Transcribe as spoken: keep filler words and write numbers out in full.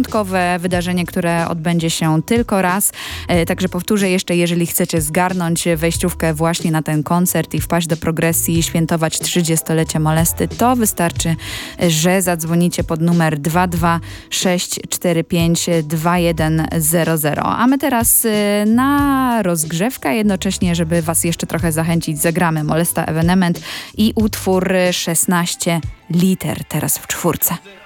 wyjątkowe wydarzenie, które odbędzie się tylko raz. Także powtórzę jeszcze, jeżeli chcecie zgarnąć wejściówkę właśnie na ten koncert i wpaść do progresji i świętować trzydziestolecie Molesty, to wystarczy, że zadzwonicie pod numer dwa dwa sześć cztery pięć dwa jeden zero zero. A my teraz na rozgrzewkę, jednocześnie, żeby was jeszcze trochę zachęcić, zagramy Molesta Evenement i utwór szesnaście liter teraz w czwórce.